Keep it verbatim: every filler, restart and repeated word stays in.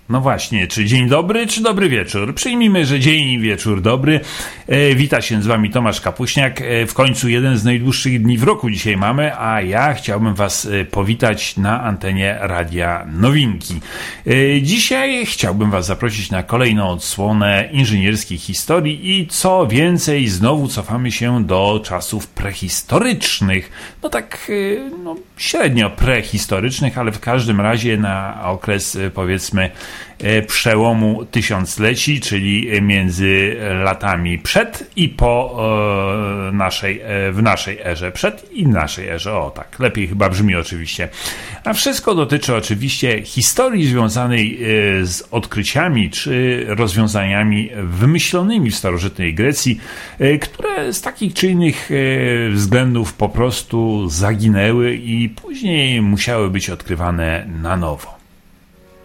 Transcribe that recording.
No właśnie, czy dzień dobry, czy dobry wieczór? Przyjmijmy, że dzień i wieczór dobry. E, wita się z wami Tomasz Kapuśniak. E, w końcu jeden z najdłuższych dni w roku dzisiaj mamy, a ja chciałbym was e, powitać na antenie Radia Nowinki. E, dzisiaj chciałbym was zaprosić na kolejną odsłonę inżynierskiej historii i co więcej, znowu cofamy się do czasów prehistorycznych. No tak e, no, średnio prehistorycznych, ale w każdym razie na okres e, powiedzmy przełomu tysiącleci, czyli między latami przed i po e, naszej, e, w naszej erze. Przed i naszej erze. O tak, lepiej chyba brzmi oczywiście. A wszystko dotyczy oczywiście historii związanej e, z odkryciami czy rozwiązaniami wymyślonymi w starożytnej Grecji, e, które z takich czy innych e, względów po prostu zaginęły i później musiały być odkrywane na nowo.